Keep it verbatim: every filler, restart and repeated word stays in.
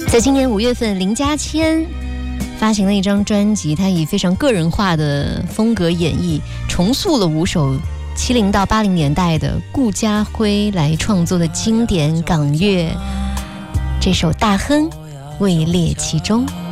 在今年五月份，林家谦发行了一张专辑，他以非常个人化的风格演绎，重塑了五首七零到八零年代的顾嘉辉来创作的经典港乐，这首《大亨》位列其中。